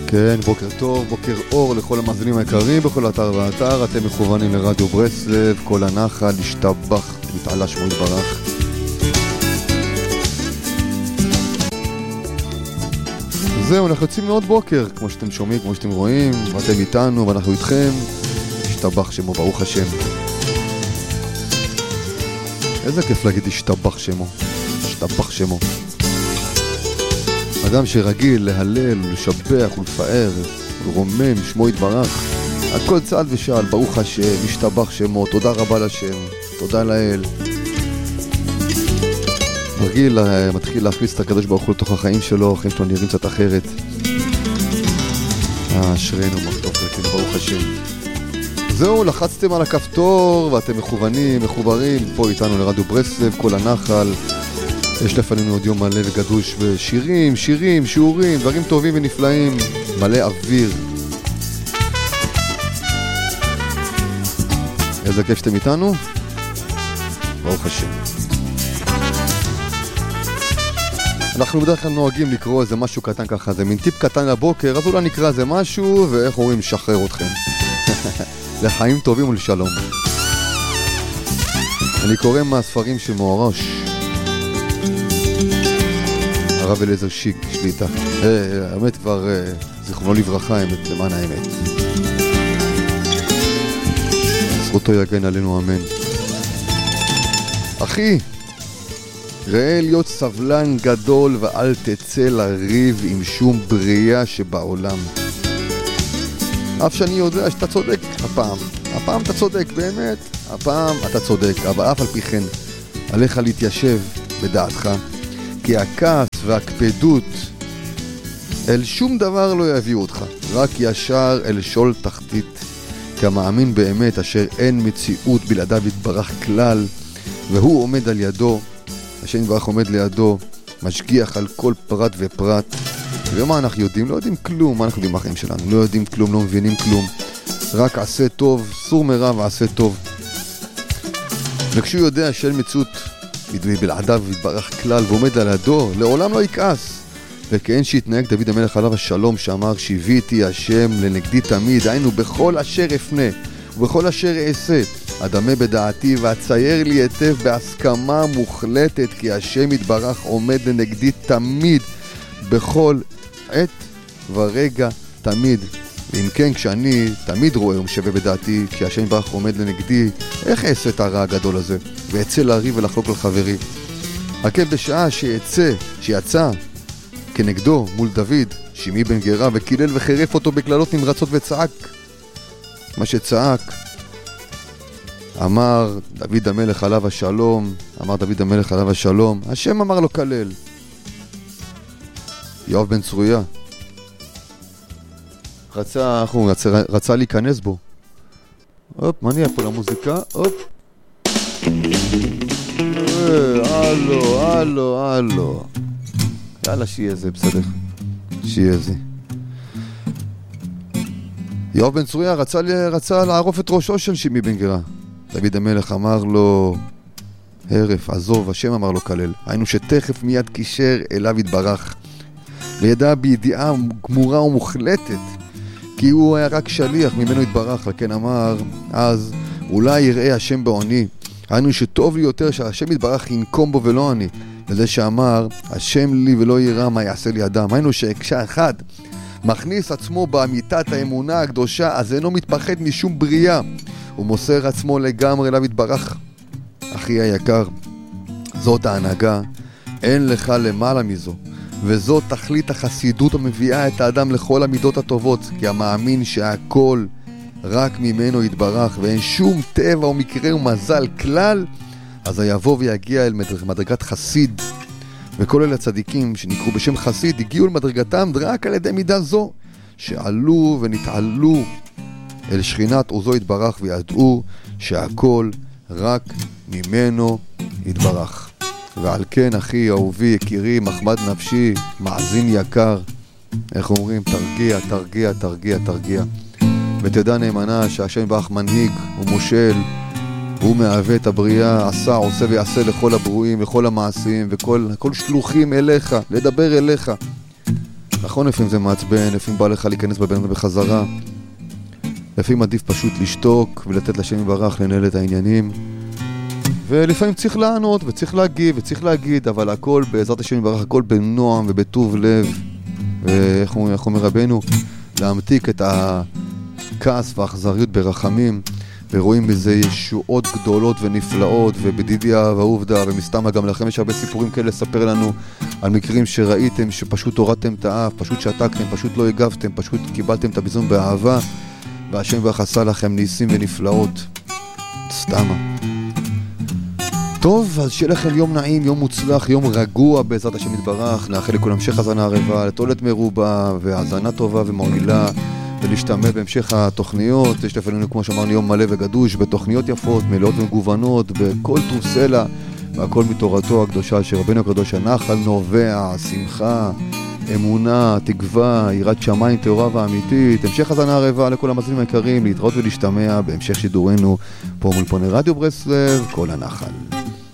כן, בוקר טוב, בוקר אור לכל המאזינים היקרים בכל אתר ואתר. אתם מכוונים לרדיו ברסלב, כל הנחל, השתבח, מתעלה שמו יתברך. זהו, אנחנו יוצאים מאוד בוקר, כמו שאתם שומעים, כמו שאתם רואים, ואתם איתנו ואנחנו איתכם. השתבח שמו, ברוך השם. איזה כיף להגיד השתבח שמו, השתבח שמו. אדם שרגיל להלל, לשבח ולפאר, רומם, שמו יתברך. הכל צעד ושעל, ברוך השם, השתבח שמו, תודה רבה לשם, תודה לאל. רגיל, מתחיל להכניס את הקדוש ברוך הוא לתוך החיים שלו, החיים שלו נראים קצת אחרת. אשרינו, מחטוף לכן, ברוך השם. זהו, לחצתם על הכפתור ואתם מכוונים, מחוברים, פה איתנו לרדיו ברסלב, כל הנחל. יש לפנינו עוד יום מלא וגדוש בשירים, שירים, שיעורים, דברים טובים ונפלאים, מלא אוויר. איזה כיף שאתם איתנו? ברוך השם. אנחנו בדרך כלל נוהגים לקרוא איזה משהו קטן ככה, זה מין טיפ קטן לבוקר, אז אולי נקרא איזה משהו, ואיך אומרים, שחרר אתכם. לחיים טובים ולשלום. אני קורא מהספרים של מוארש. הרב אליעזר שיק, שליטה. האמת כבר, זיכרונו לברכה, האמת, למען האמת. זכותו יגן עלינו, אמן. אחי, ראה להיות סבלן גדול ואל תצא לריב עם שום בריאה שבעולם. אף שאני יודע שאתה צודק הפעם אתה צודק, באמת, הפעם אתה צודק, אבל אף על פי כן, עליך להתיישב בדעתך, כי הכעס והקפדות אל שום דבר לא יביאו אותך, רק ישר אל שול תחתית, כמאמין באמת אשר אין מציאות בלעדיו יתברך כלל, והוא עומד על ידו, השם יתברך עומד לידו, משגיח על כל פרט ופרט. ומה אנחנו יודעים? לא יודעים כלום. מה אנחנו יודעים בחיים שלנו? לא יודעים כלום, לא מבינים כלום. רק עשה טוב, סור מרע ועשה טוב. וכשהוא יודע שאין מציאות בלעדיו יתברך כלל ועומד על ידו, לעולם לא יכעס. וכן שהתנהג דוד המלך עליו השלום, שאמר שיביתי השם לנגדי תמיד, היינו בכל אשר אפנה ובכל אשר אעשה, אדמה בדעתי ואצייר לי היטב בהסכמה מוחלטת, כי השם יתברך עומד לנגדי תמיד, בכל עת ורגע תמיד. ואם כן, כשאני תמיד רואה ומשווה בדעתי כי השם יתברך עומד לנגדי, איך אעשה את הרע הגדול הזה ואצא להריב ולחלוק על חברי? עקב בשעה שיצא כנגדו מול דוד שימי בן גרה, וקילל וחרף אותו בקללות נמרצות וצעק מה שצעק. אמר דוד המלך עליו השלום, השם אמר לו כלל. יואב בן צרויה רצה להיכנס בו. הופ, מה נהיה פה למוזיקה? הופ. הלו. יאללה, שיהיה זה, בסדר. שיהיה זה. יואב בן צרויה רצה לערוף את ראשו של שימי בן גרה. דוד המלך אמר לו, הרף, עזוב, השם אמר לו כלל. היינו שתכף מיד קישר אליו יתברך, וידע בידיעה גמורה ומוחלטת, כי הוא היה רק שליח ממנו יתברך. לכן אמר, אז אולי יראה השם בעוני. היינו שטוב לי יותר שהשם יתברך ינקום בו ולא אני. וזה שאמר, השם לי ולא יראה מה יעשה לי אדם. היינו שכשאחד מכניס עצמו באמיתת האמונה הקדושה, אז אינו מתפחד משום בריאה. הוא מוסר עצמו לגמרי אליו יתברך. אחי היקר, זאת ההנהגה, אין לך למעלה מזו. וזאת תכלית החסידות המביאה את האדם לכל המידות הטובות, כי המאמין שהכל רק ממנו יתברך ואין שום טבע ומקרה ומזל כלל, אז יבוא ויגיע אל מדרגת חסיד. וכל אלה הצדיקים שנקראו בשם חסיד הגיעו למדרגתם רק על ידי מידה זו, שעלו ונתעלו אל שכינת עוזו יתברך וידעו שהכל רק ממנו יתברך. ועל כן אחי אהובי יקירי מחמד נפשי מאזין יקר, איך אומרים? תרגיע, תרגיע, תרגיע, תרגיע, ותדע נאמנה שהשם יתברך מנהיג ומושל, הוא מהווה את הבריאה, עשה, עושה ויעשה לכל הברואים וכל המעשים וכל שלוחים אליך, לדבר אליך. נכון, לפעמים זה מעצבן, לפעמים בא לך להיכנס בבן בחזרה, לפעמים עדיף פשוט לשתוק ולתת לשם יברך לנהל את העניינים, ולפעמים צריך לענות וצריך להגיב וצריך להגיד, אבל הכל בעזרת השם יברך, הכל בנועם ובטוב לב, ואיך אומר רבנו, להמתיק את הכעס והאכזריות ברחמים, ורואים בזה ישועות גדולות ונפלאות, ובדידיה ועובדה, ומסתמה גם לכם יש הרבה סיפורים כאלה לספר לנו על מקרים שראיתם שפשוט הורדתם את האף, פשוט שתקתם, פשוט לא הגבתם, פשוט קיבלתם את הביזון באהבה, והשם יברך עשה לכם ניסים ונפלאות. סתמה. טוב, אז שיהיה לכם יום נעים, יום מוצלח, יום רגוע בעזרת השם יתברך. נאחל לכולם המשך הזנה ערבה, לתועלת מרובה והזנה טובה ומועילה, ולהשתמע בהמשך התוכניות. יש לפנינו, כמו שאמרנו, יום מלא וגדוש בתוכניות יפות, מלאות ומגוונות, בכל טוב סלע, והכל מתורתו הקדושה של רבנו הקדוש. הנחל נובע, שמחה, אמונה, תקווה, יראת שמיים טהורה ואמיתית. המשך הזנה ערבה לכל המאזינים היקרים, להתראות ולהשתמע בהמשך שידורנו פה מול פוני רדיו ברסלב, כל הנחל.